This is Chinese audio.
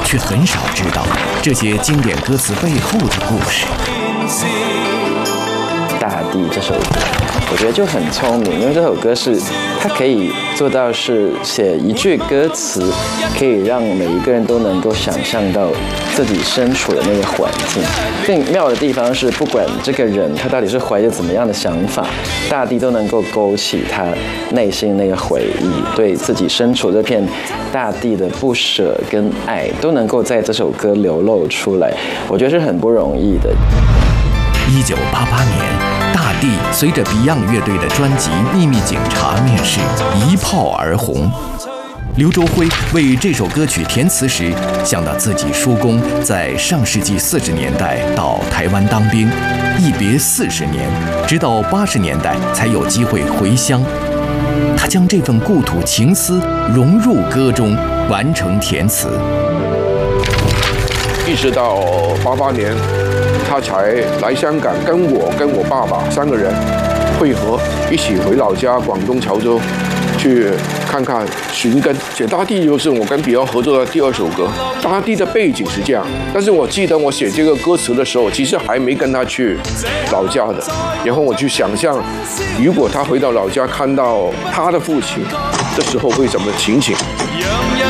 却很少知道这些经典歌词背后的故事。 大地这首歌，我觉得就很聪明，因为这首歌是它可以做到是写一句歌词，可以让每一个人都能够想象到自己身处的那个环境。更妙的地方是，不管这个人他到底是怀着怎么样的想法，大地都能够勾起他内心那个回忆，对自己身处这片大地的不舍跟爱，都能够在这首歌流露出来。我觉得是很不容易的。 1988年，大地随着 Beyond 乐队的专辑《秘密警察》面世，一炮而红。刘卓辉为这首歌曲填词时，想到自己叔公在上世纪40年代到台湾当兵，一别40年，直到80年代才有机会回乡。他将这份故土情思融入歌中，完成填词。 一直到88年，他才来香港，跟我爸爸3个人会合，一起回老家广东潮州去看看寻根。写大地就是我跟Beyond合作的第2首歌。大地的背景是这样，但是我记得我写这个歌词的时候，其实还没跟他去老家的。然后我去想象，如果他回到老家看到他的父亲，这时候会什么情景？